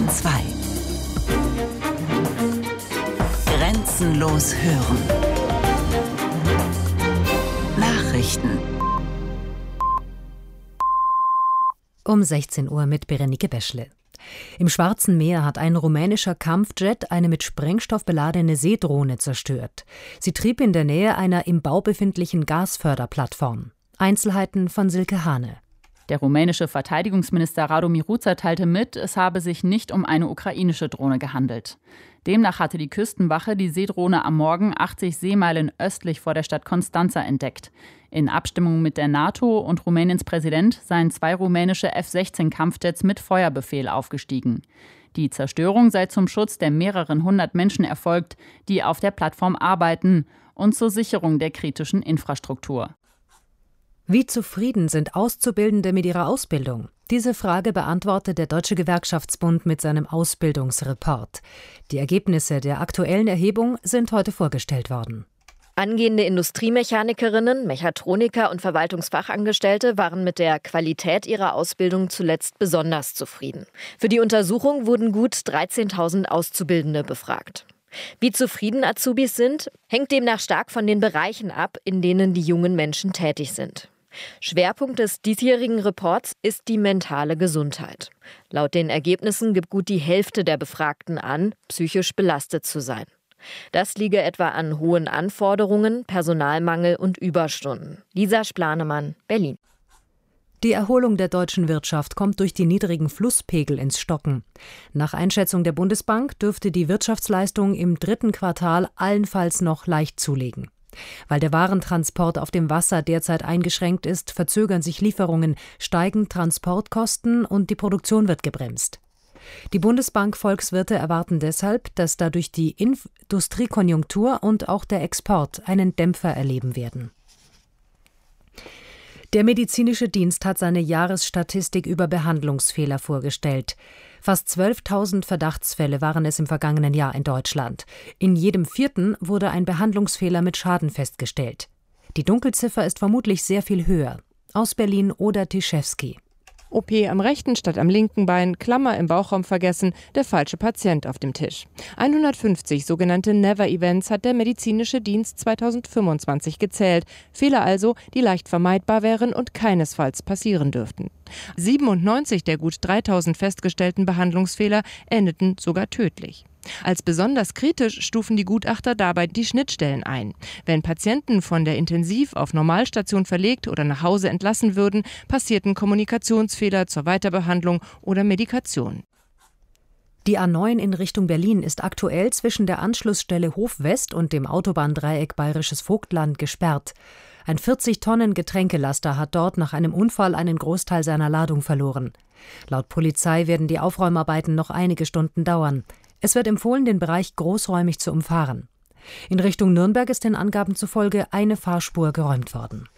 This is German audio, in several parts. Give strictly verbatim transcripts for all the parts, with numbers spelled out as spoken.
Bayern zwei. Grenzenlos hören. Nachrichten. Um sechzehn Uhr mit Berenike Beschle. Im Schwarzen Meer hat ein rumänischer Kampfjet eine mit Sprengstoff beladene Seedrohne zerstört. Sie trieb in der Nähe einer im Bau befindlichen Gasförderplattform. Einzelheiten von Silke Hane. Der rumänische Verteidigungsminister Radu Miruța teilte mit, es habe sich nicht um eine ukrainische Drohne gehandelt. Demnach hatte die Küstenwache die Seedrohne am Morgen achtzig Seemeilen östlich vor der Stadt Constanța entdeckt. In Abstimmung mit der NATO und Rumäniens Präsident seien zwei rumänische F sechzehn Kampfjets mit Feuerbefehl aufgestiegen. Die Zerstörung sei zum Schutz der mehreren hundert Menschen erfolgt, die auf der Plattform arbeiten, und zur Sicherung der kritischen Infrastruktur. Wie zufrieden sind Auszubildende mit ihrer Ausbildung? Diese Frage beantwortet der Deutsche Gewerkschaftsbund mit seinem Ausbildungsreport. Die Ergebnisse der aktuellen Erhebung sind heute vorgestellt worden. Angehende Industriemechanikerinnen, Mechatroniker und Verwaltungsfachangestellte waren mit der Qualität ihrer Ausbildung zuletzt besonders zufrieden. Für die Untersuchung wurden gut dreizehntausend Auszubildende befragt. Wie zufrieden Azubis sind, hängt demnach stark von den Bereichen ab, in denen die jungen Menschen tätig sind. Schwerpunkt des diesjährigen Reports ist die mentale Gesundheit. Laut den Ergebnissen gibt gut die Hälfte der Befragten an, psychisch belastet zu sein. Das liege etwa an hohen Anforderungen, Personalmangel und Überstunden. Lisa Splanemann, Berlin. Die Erholung der deutschen Wirtschaft kommt durch die niedrigen Flusspegel ins Stocken. Nach Einschätzung der Bundesbank dürfte die Wirtschaftsleistung im dritten Quartal allenfalls noch leicht zulegen. Weil der Warentransport auf dem Wasser derzeit eingeschränkt ist, verzögern sich Lieferungen, steigen Transportkosten und die Produktion wird gebremst. Die Bundesbank Volkswirte erwarten deshalb, dass dadurch die Industriekonjunktur und auch der Export einen Dämpfer erleben werden. Der medizinische Dienst hat seine Jahresstatistik über Behandlungsfehler vorgestellt. Fast zwölftausend Verdachtsfälle waren es im vergangenen Jahr in Deutschland. In jedem vierten wurde ein Behandlungsfehler mit Schaden festgestellt. Die Dunkelziffer ist vermutlich sehr viel höher. Aus Berlin Oda Tischewski. O P am rechten statt am linken Bein, Klammer im Bauchraum vergessen, der falsche Patient auf dem Tisch. hundertfünfzig sogenannte Never-Events hat der medizinische Dienst zweitausendfünfundzwanzig gezählt. Fehler also, die leicht vermeidbar wären und keinesfalls passieren dürften. siebenundneunzig der gut dreitausend festgestellten Behandlungsfehler endeten sogar tödlich. Als besonders kritisch stufen die Gutachter dabei die Schnittstellen ein. Wenn Patienten von der Intensiv- auf Normalstation verlegt oder nach Hause entlassen würden, passierten Kommunikationsfehler zur Weiterbehandlung oder Medikation. Die A neun in Richtung Berlin ist aktuell zwischen der Anschlussstelle Hof West und dem Autobahndreieck Bayerisches Vogtland gesperrt. Ein vierzig Tonnen Getränkelaster hat dort nach einem Unfall einen Großteil seiner Ladung verloren. Laut Polizei werden die Aufräumarbeiten noch einige Stunden dauern. Es wird empfohlen, den Bereich großräumig zu umfahren. In Richtung Nürnberg ist den Angaben zufolge eine Fahrspur geräumt worden.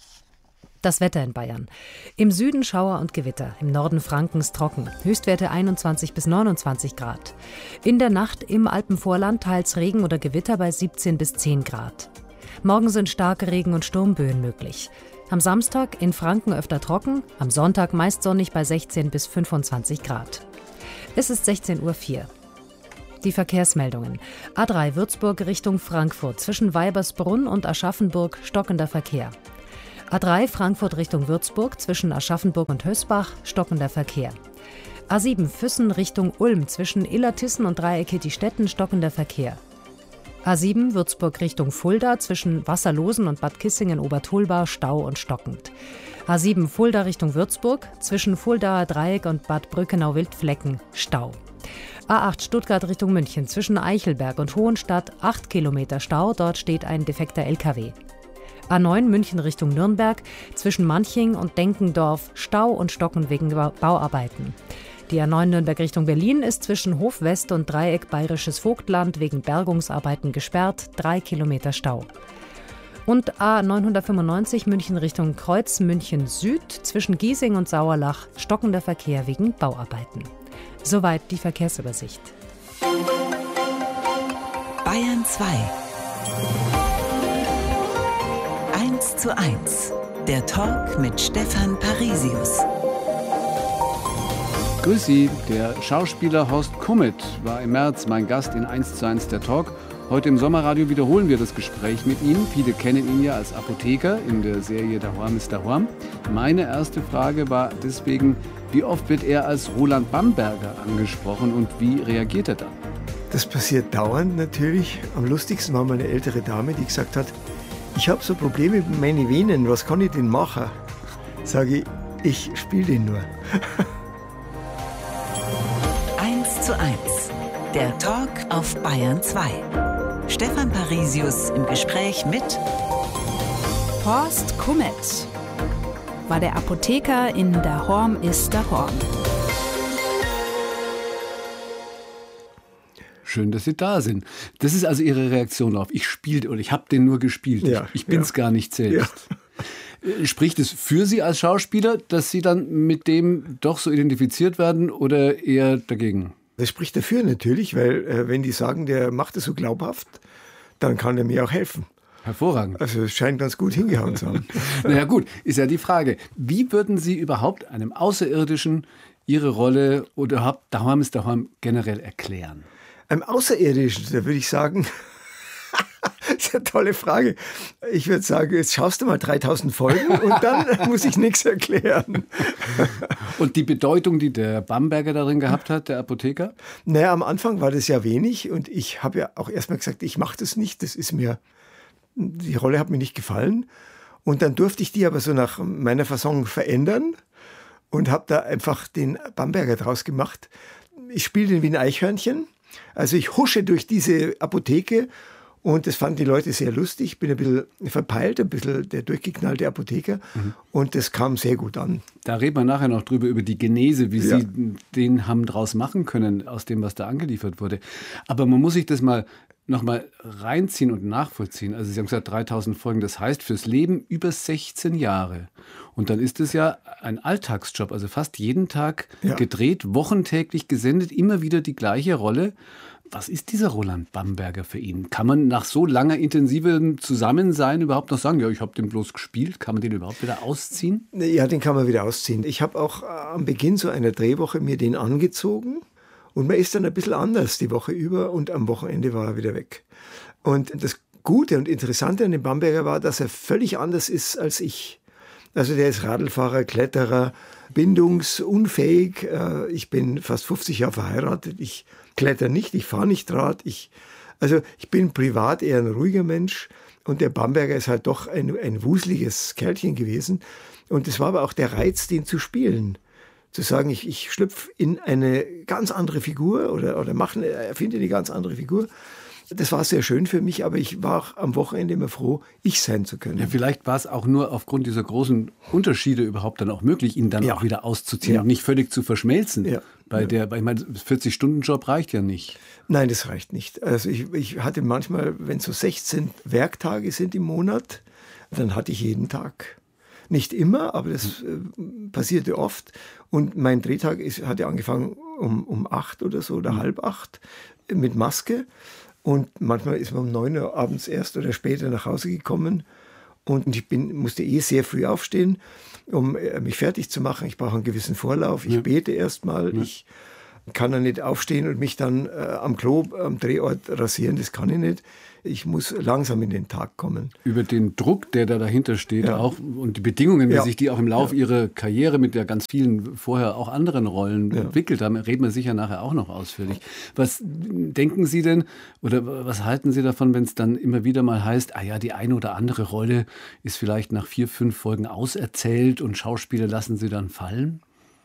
Das Wetter in Bayern. Im Süden Schauer und Gewitter, im Norden Frankens trocken, Höchstwerte einundzwanzig bis neunundzwanzig Grad. In der Nacht im Alpenvorland teils Regen oder Gewitter bei siebzehn bis zehn Grad. Morgen sind starke Regen- und Sturmböen möglich. Am Samstag in Franken öfter trocken, am Sonntag meist sonnig bei sechzehn bis fünfundzwanzig Grad. Es ist sechzehn Uhr vier. Die Verkehrsmeldungen. A drei Würzburg Richtung Frankfurt, zwischen Weibersbrunn und Aschaffenburg stockender Verkehr. A drei Frankfurt Richtung Würzburg, zwischen Aschaffenburg und Hösbach stockender Verkehr. A sieben Füssen Richtung Ulm, zwischen Illertissen und Dreieck Hiltistetten stockender Verkehr. A sieben Würzburg Richtung Fulda, zwischen Wasserlosen und Bad Kissingen-Obertulbar Stau und stockend. A sieben Fulda Richtung Würzburg, zwischen Fuldaer Dreieck und Bad Brückenau-Wildflecken Stau. A acht Stuttgart Richtung München, zwischen Eichelberg und Hohenstadt acht Kilometer Stau, dort steht ein defekter L K W. A neun München Richtung Nürnberg, zwischen Manching und Denkendorf Stau und Stocken wegen Bauarbeiten. Die A neun Nürnberg Richtung Berlin ist zwischen Hof West und Dreieck Bayerisches Vogtland wegen Bergungsarbeiten gesperrt, drei Kilometer Stau. Und A neunhundertfünfundneunzig München Richtung Kreuz München Süd, zwischen Giesing und Sauerlach stockender Verkehr wegen Bauarbeiten. Soweit die Verkehrsübersicht. Bayern zwei. eins zu eins. Der Talk mit Stefan Parisius. Grüß Sie, der Schauspieler Horst Kummet war im März mein Gast in eins zu eins der Talk. Heute im Sommerradio wiederholen wir das Gespräch mit ihm. Viele kennen ihn ja als Apotheker in der Serie Daheim ist Daheim. Meine erste Frage war deswegen, wie oft wird er als Roland Bamberger angesprochen und wie reagiert er dann? Das passiert dauernd natürlich. Am lustigsten war mal eine ältere Dame, die gesagt hat, ich habe so Probleme mit meinen Venen, was kann ich denn machen? Sage ich, ich spiele den nur. eins zu eins, der Talk auf Bayern zwei. Stefan Parisius im Gespräch mit Horst Kummet war der Apotheker in Daheim ist Daheim. Schön, dass Sie da sind. Das ist also Ihre Reaktion darauf. Ich spiele oder ich habe den nur gespielt. Ja, ich ich bin es ja. gar nicht selbst. Ja. Spricht es für Sie als Schauspieler, dass Sie dann mit dem doch so identifiziert werden oder eher dagegen? Das spricht dafür natürlich, weil äh, wenn die sagen, der macht es so glaubhaft, dann kann er mir auch helfen. Hervorragend. Also es scheint ganz gut hingehauen zu haben. Naja gut, ist ja die Frage. Wie würden Sie überhaupt einem Außerirdischen Ihre Rolle oder überhaupt Daheim ist Daheim generell erklären? Einem Außerirdischen, da würde ich sagen, das ist eine tolle Frage. Ich würde sagen, jetzt schaust du mal dreitausend Folgen und dann muss ich nichts erklären. Und die Bedeutung, die der Bamberger darin gehabt hat, der Apotheker? Naja, am Anfang war das ja wenig und ich habe ja auch erstmal gesagt, ich mache das nicht, das ist mir, die Rolle hat mir nicht gefallen. Und dann durfte ich die aber so nach meiner Fasson verändern und habe da einfach den Bamberger draus gemacht. Ich spiele den wie ein Eichhörnchen. Also ich husche durch diese Apotheke und das fanden die Leute sehr lustig. Bin ein bisschen verpeilt, ein bisschen der durchgeknallte Apotheker mhm. und das kam sehr gut an. Da reden wir nachher noch drüber, über die Genese, wie ja. Sie den haben draus machen können, aus dem, was da angeliefert wurde. Aber man muss sich das mal noch mal reinziehen und nachvollziehen. Also Sie haben gesagt, dreitausend Folgen, das heißt fürs Leben über sechzehn Jahre. Und dann ist es ja ein Alltagsjob, also fast jeden Tag ja. gedreht, wochentäglich gesendet, immer wieder die gleiche Rolle. Was ist dieser Roland Bamberger für ihn? Kann man nach so langer intensivem Zusammensein überhaupt noch sagen, ja, ich habe den bloß gespielt? Kann man den überhaupt wieder ausziehen? Ja, den kann man wieder ausziehen. Ich habe auch am Beginn so einer Drehwoche mir den angezogen und man ist dann ein bisschen anders die Woche über und am Wochenende war er wieder weg. Und das Gute und Interessante an dem Bamberger war, dass er völlig anders ist als ich. Also der ist Radlfahrer, Kletterer, bindungsunfähig. Ich bin fast fünfzig Jahre verheiratet. Ich kletter nicht, ich fahre nicht Rad. Ich, also ich bin privat eher ein ruhiger Mensch. Und der Bamberger ist halt doch ein, ein wuseliges Kerlchen gewesen. Und es war aber auch der Reiz, den zu spielen. Zu sagen, ich, ich schlüpfe in eine ganz andere Figur oder, oder mache, erfinde eine ganz andere Figur. Das war sehr schön für mich, aber ich war auch am Wochenende immer froh, ich sein zu können. Ja, vielleicht war es auch nur aufgrund dieser großen Unterschiede überhaupt dann auch möglich, ihn dann ja. auch wieder auszuziehen ja. und nicht völlig zu verschmelzen. Ja. Bei ja. der, ich meine, vierzig-Stunden-Job reicht ja nicht. Nein, das reicht nicht. Also ich, ich hatte manchmal, wenn so sechzehn Werktage sind im Monat, dann hatte ich jeden Tag. Nicht immer, aber das äh, passierte oft. Und mein Drehtag ist, hatte angefangen um, um acht oder so oder mhm. halb acht mit Maske. Und manchmal ist man um neun Uhr abends erst oder später nach Hause gekommen. Und ich bin, musste eh sehr früh aufstehen, um mich fertig zu machen. Ich brauche einen gewissen Vorlauf. Ich ja. bete erst mal. Ja. Ich kann dann nicht aufstehen und mich dann äh, am Klo, am Drehort rasieren. Das kann ich nicht. Ich muss langsam in den Tag kommen. Über den Druck, der da dahinter steht, ja. auch und die Bedingungen, wie ja. sich die auch im Laufe ja. ihrer Karriere mit der ganz vielen vorher auch anderen Rollen ja. entwickelt haben, reden wir sicher nachher auch noch ausführlich. Was denken Sie denn oder was halten Sie davon, wenn es dann immer wieder mal heißt, ah ja, die eine oder andere Rolle ist vielleicht nach vier, fünf Folgen auserzählt und Schauspieler lassen sie dann fallen?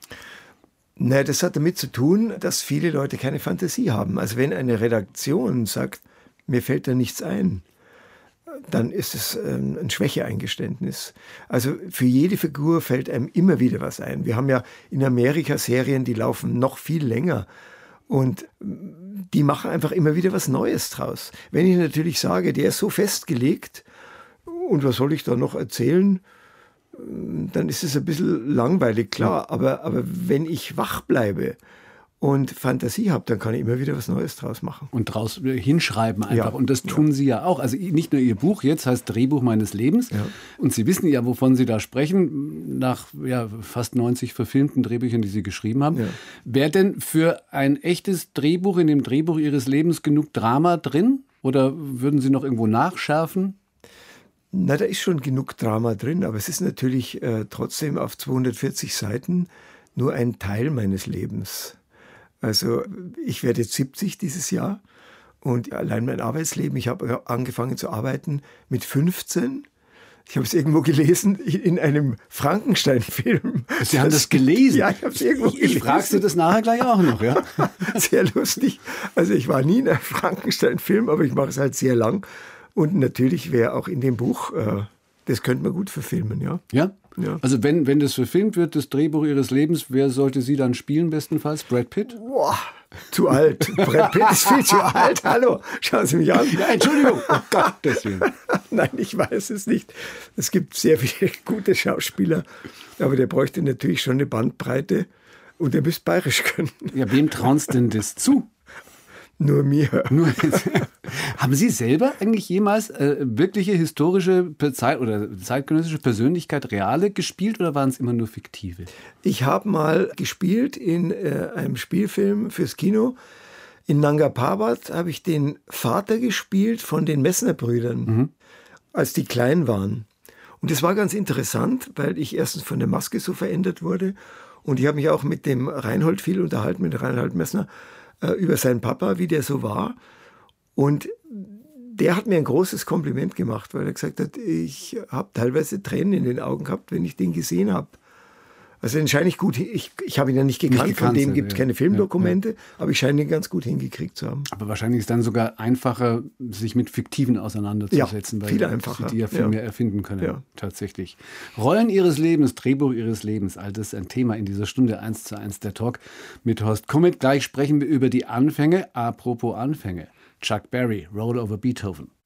Nein, das hat damit zu tun, dass viele Leute keine Fantasie haben. Also wenn eine Redaktion sagt, mir fällt da nichts ein, dann ist es ein Schwächeeingeständnis. Also für jede Figur fällt einem immer wieder was ein. Wir haben ja in Amerika Serien, die laufen noch viel länger und die machen einfach immer wieder was Neues draus. Wenn ich natürlich sage, der ist so festgelegt und was soll ich da noch erzählen, dann ist es ein bisschen langweilig, klar. Aber, aber wenn ich wach bleibe und Fantasie habe, dann kann ich immer wieder was Neues draus machen. Und draus hinschreiben einfach. Ja, und das tun ja. Sie ja auch. Also nicht nur Ihr Buch jetzt heißt Drehbuch meines Lebens. Ja. Und Sie wissen ja, wovon Sie da sprechen, nach ja, fast neunzig verfilmten Drehbüchern, die Sie geschrieben haben. Ja. Wäre denn für ein echtes Drehbuch in dem Drehbuch Ihres Lebens genug Drama drin? Oder würden Sie noch irgendwo nachschärfen? Na, da ist schon genug Drama drin, aber es ist natürlich äh, trotzdem auf zweihundertvierzig Seiten nur ein Teil meines Lebens. Also ich werde jetzt siebzig dieses Jahr und allein mein Arbeitsleben, ich habe angefangen zu arbeiten mit fünfzehn. Ich habe es irgendwo gelesen in einem Frankenstein-Film. Sie haben das gelesen? Ja, ich habe es irgendwo gelesen. Ich frage Sie das nachher gleich auch noch, ja? Sehr lustig. Also ich war nie in einem Frankenstein-Film, aber ich mache es halt sehr lang. Und natürlich wäre auch in dem Buch, äh, das könnte man gut verfilmen, ja? Ja? Ja. Also wenn, wenn das verfilmt wird, das Drehbuch Ihres Lebens, wer sollte Sie dann spielen bestenfalls? Brad Pitt? Boah, zu alt. Brad Pitt ist viel zu alt. Hallo, schauen Sie mich an. Ja, Entschuldigung. Oh Gott, deswegen. Nein, ich weiß es nicht. Es gibt sehr viele gute Schauspieler, aber der bräuchte natürlich schon eine Bandbreite und der müsste bayerisch können. Ja, wem trauen Sie denn das zu? Nur mir. Nur, haben Sie selber eigentlich jemals äh, wirkliche historische Zeit oder zeitgenössische Persönlichkeit, reale gespielt oder waren es immer nur fiktive? Ich habe mal gespielt in äh, einem Spielfilm fürs Kino. In Nanga Parbat habe ich den Vater gespielt von den Messner-Brüdern, mhm. als die klein waren. Und das war ganz interessant, weil ich erstens von der Maske so verändert wurde und ich habe mich auch mit dem Reinhold viel unterhalten, mit Reinhold Messner, über seinen Papa, wie der so war. Und der hat mir ein großes Kompliment gemacht, weil er gesagt hat, ich habe teilweise Tränen in den Augen gehabt, wenn ich den gesehen habe. Also den scheine ich gut, ich, ich habe ihn ja nicht gekannt, nicht gekannt von dem gibt es ja. keine Filmdokumente, ja, ja. aber ich scheine ihn ganz gut hingekriegt zu haben. Aber wahrscheinlich ist es dann sogar einfacher, sich mit Fiktiven auseinanderzusetzen, ja, weil viel einfacher. Sie die ja viel ja. mehr erfinden können, ja. tatsächlich. Rollen Ihres Lebens, Drehbuch Ihres Lebens, all das ist ein Thema in dieser Stunde eins zu eins der Talk mit Horst Kummet. Gleich sprechen wir über die Anfänge, apropos Anfänge. Chuck Berry, Roll over Beethoven.